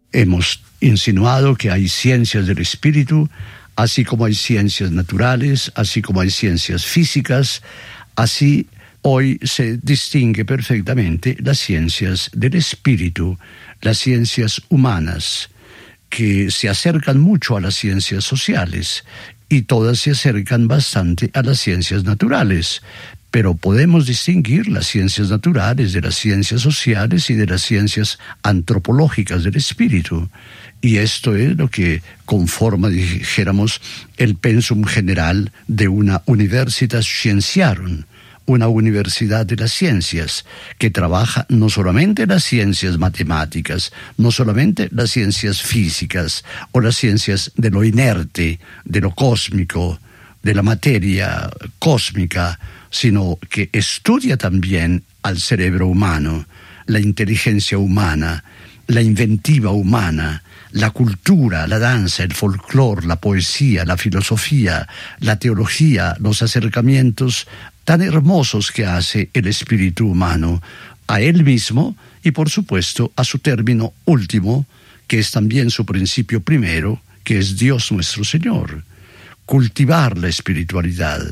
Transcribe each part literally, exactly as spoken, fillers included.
Hemos insinuado que hay ciencias del espíritu, así como hay ciencias naturales, así como hay ciencias físicas, así hoy se distingue perfectamente las ciencias del espíritu, las ciencias humanas, que se acercan mucho a las ciencias sociales y todas se acercan bastante a las ciencias naturales. Pero podemos distinguir las ciencias naturales de las ciencias sociales y de las ciencias antropológicas del espíritu. Y esto es lo que conforma, dijéramos, el pensum general de una Universitas Scientiarum, una universidad de las ciencias, que trabaja no solamente las ciencias matemáticas, no solamente las ciencias físicas o las ciencias de lo inerte, de lo cósmico, de la materia cósmica, sino que estudia también al cerebro humano, la inteligencia humana, la inventiva humana, la cultura, la danza, el folclore, la poesía, la filosofía, la teología, los acercamientos tan hermosos que hace el espíritu humano a él mismo y, por supuesto, a su término último, que es también su principio primero, que es Dios nuestro Señor. Cultivar la espiritualidad.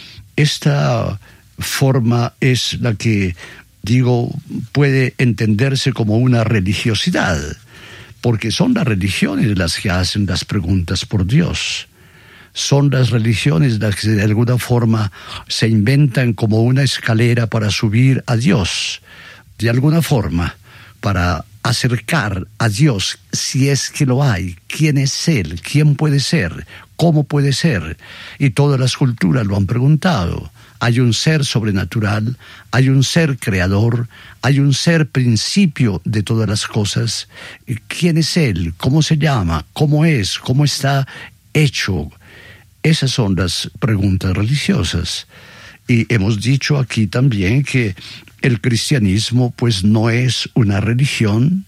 Esta forma es la que, digo, puede entenderse como una religiosidad, porque son las religiones las que hacen las preguntas por Dios. Son las religiones las que de alguna forma se inventan como una escalera para subir a Dios, de alguna forma, para acercar a Dios, si es que lo hay, quién es Él, quién puede ser, cómo puede ser. Y todas las culturas lo han preguntado. Hay un ser sobrenatural, hay un ser creador, hay un ser principio de todas las cosas. ¿Quién es Él? ¿Cómo se llama? ¿Cómo es? ¿Cómo está hecho? Esas son las preguntas religiosas. Y hemos dicho aquí también que el cristianismo pues no es una religión,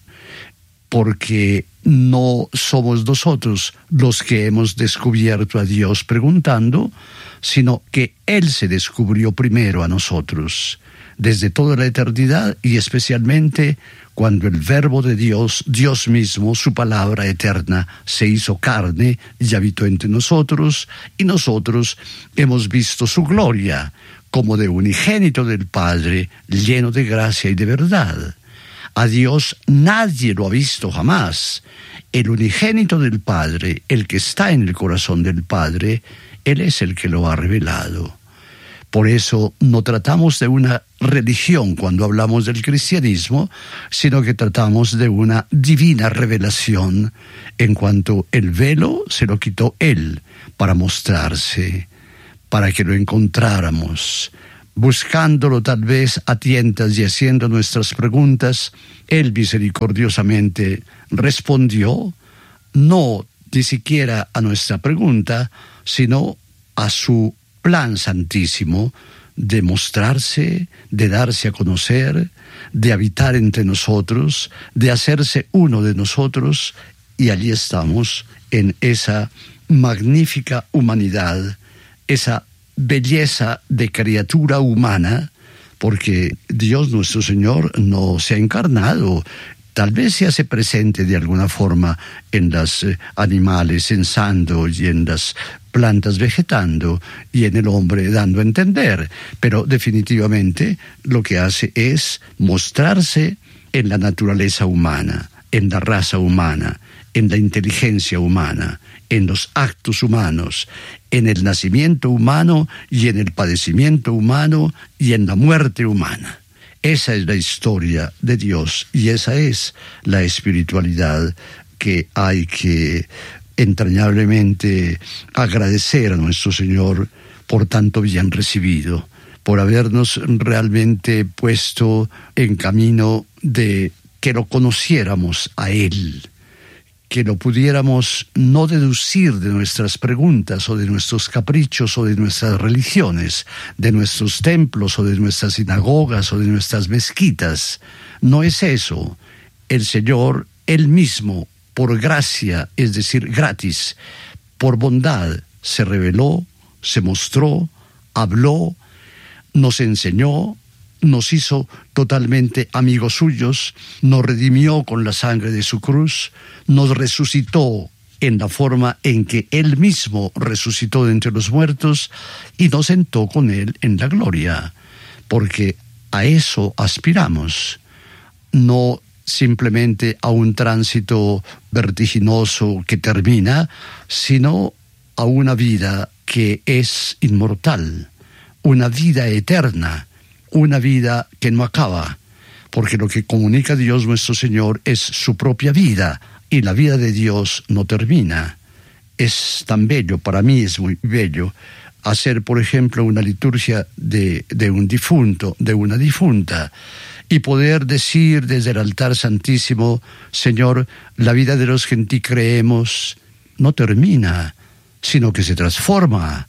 porque no somos nosotros los que hemos descubierto a Dios preguntando, sino que Él se descubrió primero a nosotros, desde toda la eternidad y especialmente cuando el Verbo de Dios, Dios mismo, su palabra eterna, se hizo carne y habitó entre nosotros, y nosotros hemos visto su gloria como de unigénito del Padre, lleno de gracia y de verdad. A Dios nadie lo ha visto jamás. El unigénito del Padre, el que está en el corazón del Padre, Él es el que lo ha revelado. Por eso no tratamos de una religión cuando hablamos del cristianismo, sino que tratamos de una divina revelación, en cuanto el velo se lo quitó Él para mostrarse, para que lo encontráramos. Buscándolo tal vez a tientas y haciendo nuestras preguntas, Él misericordiosamente respondió, no ni siquiera a nuestra pregunta, sino a su plan santísimo de mostrarse, de darse a conocer, de habitar entre nosotros, de hacerse uno de nosotros, y allí estamos en esa magnífica humanidad, esa belleza de criatura humana, porque Dios nuestro Señor no se ha encarnado. Tal vez se hace presente de alguna forma en los eh, animales censando y en las plantas vegetando y en el hombre dando a entender, pero definitivamente lo que hace es mostrarse en la naturaleza humana, en la raza humana, en la inteligencia humana, en los actos humanos, en el nacimiento humano y en el padecimiento humano y en la muerte humana. Esa es la historia de Dios y esa es la espiritualidad que hay que entrañablemente agradecer a nuestro Señor por tanto bien recibido, por habernos realmente puesto en camino de que lo conociéramos a Él, que lo pudiéramos no deducir de nuestras preguntas o de nuestros caprichos o de nuestras religiones, de nuestros templos o de nuestras sinagogas o de nuestras mezquitas. No es eso. El Señor, Él mismo, por gracia, es decir, gratis, por bondad, se reveló, se mostró, habló, nos enseñó nos hizo totalmente amigos suyos, nos redimió con la sangre de su cruz, nos resucitó en la forma en que Él mismo resucitó de entre los muertos y nos sentó con Él en la gloria, porque a eso aspiramos, no simplemente a un tránsito vertiginoso que termina, sino a una vida que es inmortal, una vida eterna, una vida que no acaba, porque lo que comunica Dios nuestro Señor es su propia vida, y la vida de Dios no termina. Es tan bello, para mí es muy bello, hacer, por ejemplo, una liturgia de, de un difunto, de una difunta, y poder decir desde el altar santísimo: Señor, la vida de los que en ti creemos no termina, sino que se transforma,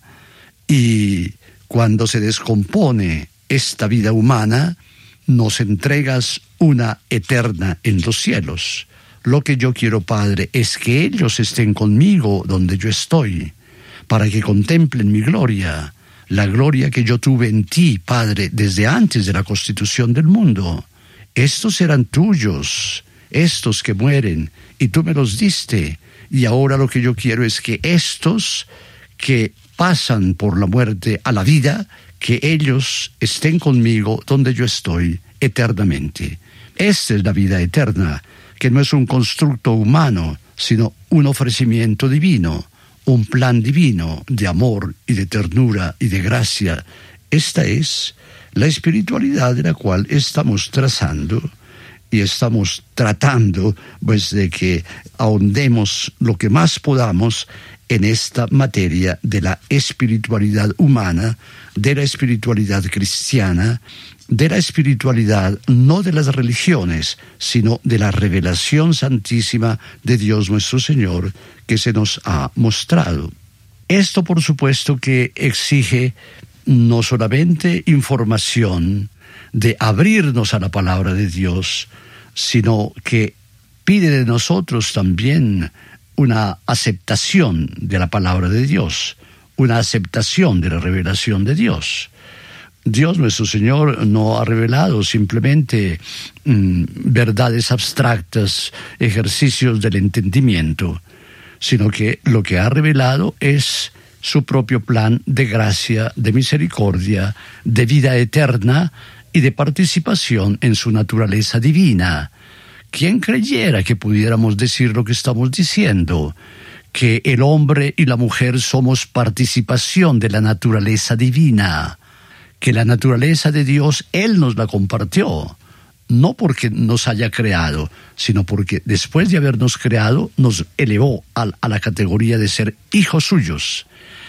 y cuando se descompone esta vida humana, nos entregas una eterna en los cielos. Lo que yo quiero, Padre, es que ellos estén conmigo donde yo estoy, para que contemplen mi gloria, la gloria que yo tuve en ti, Padre, desde antes de la constitución del mundo. Estos eran tuyos, estos que mueren, y tú me los diste, y ahora lo que yo quiero es que estos que pasan por la muerte a la vida, que ellos estén conmigo donde yo estoy eternamente. Esta es la vida eterna, que no es un constructo humano, sino un ofrecimiento divino, un plan divino de amor y de ternura y de gracia. Esta es la espiritualidad de la cual estamos trazando y estamos tratando, pues, de que ahondemos lo que más podamos en esta materia de la espiritualidad humana, de la espiritualidad cristiana, de la espiritualidad no de las religiones, sino de la revelación santísima de Dios nuestro Señor que se nos ha mostrado. Esto, por supuesto, que exige no solamente información, de abrirnos a la palabra de Dios, sino que pide de nosotros también una aceptación de la palabra de Dios, una aceptación de la revelación de Dios. Dios nuestro Señor no ha revelado simplemente mmm, verdades abstractas, ejercicios del entendimiento, sino que lo que ha revelado es su propio plan de gracia, de misericordia, de vida eterna y de participación en su naturaleza divina. ¿Quién creyera que pudiéramos decir lo que estamos diciendo? Que el hombre y la mujer somos participación de la naturaleza divina, que la naturaleza de Dios Él nos la compartió, no porque nos haya creado, sino porque después de habernos creado nos elevó a, a la categoría de ser hijos suyos.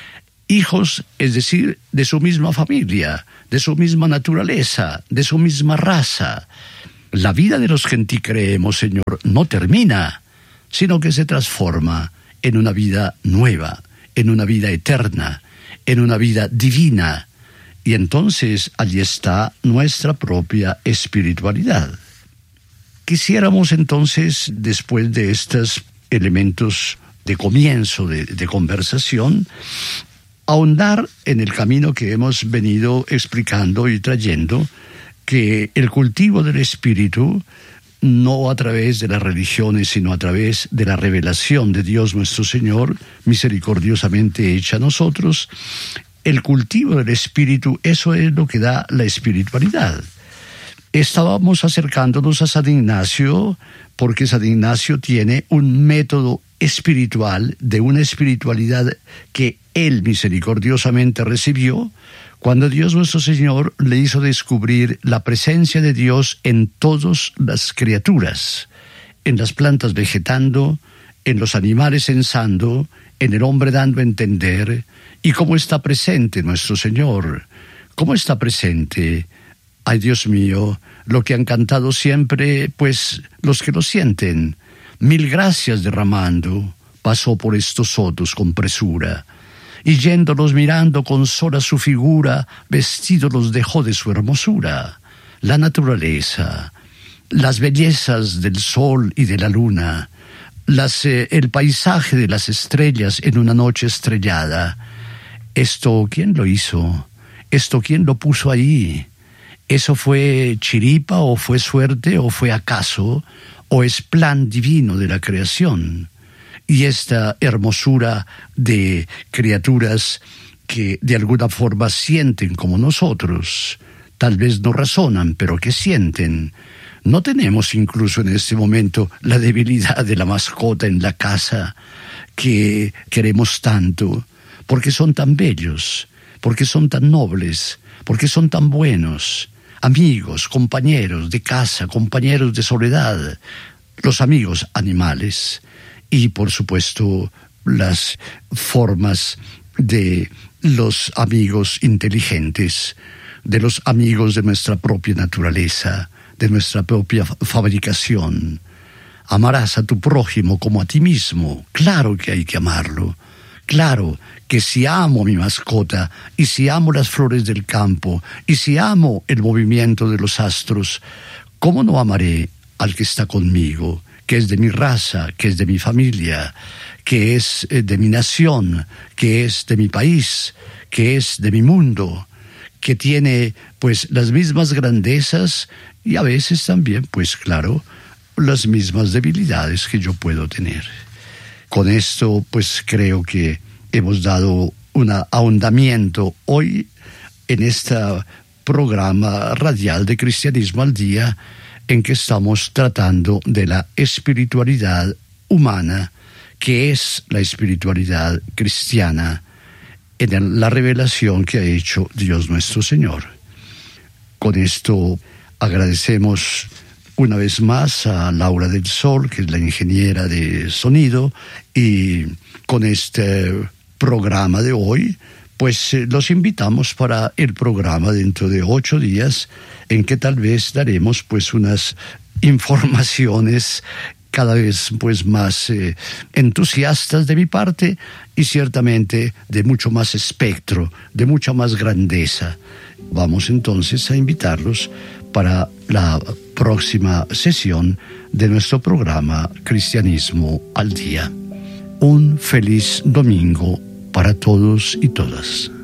Hijos, es decir, de su misma familia, de su misma naturaleza, de su misma raza. La vida de los que en ti creemos, Señor, no termina, sino que se transforma en una vida nueva, en una vida eterna, en una vida divina. Y entonces allí está nuestra propia espiritualidad. Quisiéramos entonces, después de estos elementos de comienzo de, de conversación, ahondar en el camino que hemos venido explicando y trayendo, que el cultivo del espíritu, no a través de las religiones, sino a través de la revelación de Dios nuestro Señor, misericordiosamente hecha a nosotros, el cultivo del espíritu, eso es lo que da la espiritualidad. Estábamos acercándonos a San Ignacio, porque San Ignacio tiene un método espiritual, de una espiritualidad que él misericordiosamente recibió, cuando Dios nuestro Señor le hizo descubrir la presencia de Dios en todas las criaturas, en las plantas vegetando, en los animales censando, en el hombre dando a entender, y cómo está presente nuestro Señor, cómo está presente. Ay, Dios mío, lo que han cantado siempre, pues, los que lo sienten. Mil gracias derramando, pasó por estos sotos con presura, y yéndolos mirando con sola su figura, vestido los dejó de su hermosura. La naturaleza, las bellezas del sol y de la luna, las, eh, el paisaje de las estrellas en una noche estrellada. Esto, ¿quién lo hizo? Esto, ¿quién lo puso ahí? ¿Eso fue chiripa o fue suerte o fue acaso o es plan divino de la creación? Y esta hermosura de criaturas que de alguna forma sienten como nosotros, tal vez no razonan, pero que sienten. No tenemos incluso en este momento la debilidad de la mascota en la casa que queremos tanto, porque son tan bellos, porque son tan nobles, porque son tan buenos, amigos, compañeros de casa, compañeros de soledad, los amigos animales y por supuesto las formas de los amigos inteligentes, de los amigos de nuestra propia naturaleza, de nuestra propia fabricación. Amarás a tu prójimo como a ti mismo. Claro que hay que amarlo. Claro que si amo a mi mascota, y si amo las flores del campo, y si amo el movimiento de los astros, ¿cómo no amaré al que está conmigo, que es de mi raza, que es de mi familia, que es de mi nación, que es de mi país, que es de mi mundo, que tiene pues las mismas grandezas y a veces también, pues claro, las mismas debilidades que yo puedo tener? Con esto, pues creo que hemos dado un ahondamiento hoy en este programa radial de Cristianismo al Día, en que estamos tratando de la espiritualidad humana, que es la espiritualidad cristiana, en la revelación que ha hecho Dios nuestro Señor. Con esto agradecemos una vez más a Laura del Sol, que es la ingeniera de sonido, y con este programa de hoy, pues eh, los invitamos para el programa dentro de ocho días, en que tal vez daremos pues unas informaciones cada vez pues más eh, entusiastas de mi parte y ciertamente de mucho más espectro, de mucha más grandeza. Vamos entonces a invitarlos para la próxima sesión de nuestro programa Cristianismo al Día. Un feliz domingo para todos y todas.